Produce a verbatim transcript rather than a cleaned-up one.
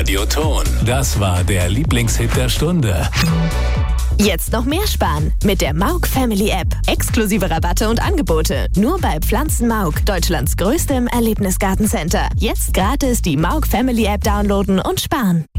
Radioton. Das war der Lieblingshit der Stunde. Jetzt noch mehr sparen mit der Mauk Family App. Exklusive Rabatte und Angebote. Nur bei Pflanzen Mauk, Deutschlands größtem Erlebnisgartencenter. Jetzt gratis die Mauk Family App downloaden und sparen.